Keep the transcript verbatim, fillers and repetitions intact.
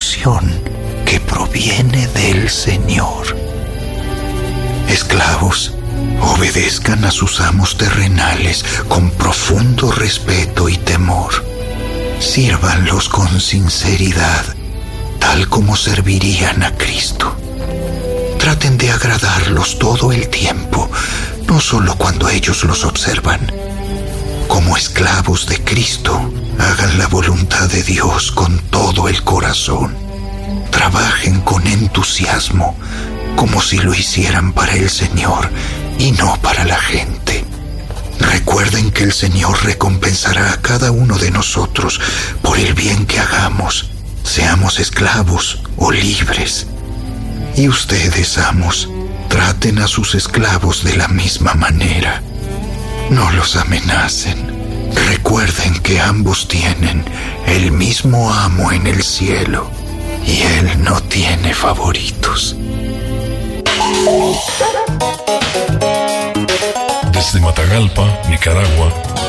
instrucción que proviene del Señor. Esclavos, obedezcan a sus amos terrenales con profundo respeto y temor. Sírvanlos con sinceridad, tal como servirían a Cristo. Traten de agradarlos todo el tiempo, no solo cuando ellos los observan. Como esclavos de Cristo, hagan la voluntad de Dios con todo el corazón. Trabajen con entusiasmo, como si lo hicieran para el Señor y no para la gente. Recuerden que el Señor recompensará a cada uno de nosotros por el bien que hagamos, seamos esclavos o libres. Y ustedes, amos, traten a sus esclavos de la misma manera. No los amenacen. Recuerden que ambos tienen el mismo amo en el cielo y Él no tiene favoritos. Desde Matagalpa, Nicaragua,